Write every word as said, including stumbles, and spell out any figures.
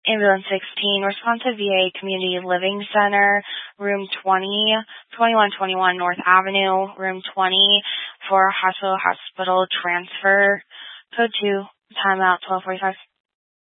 Ambulance sixteen, response to V A Community Living Center, room twenty, twenty-one twenty-one North Avenue, room twenty, for hospital hospital transfer. Code two, timeout twelve forty-five.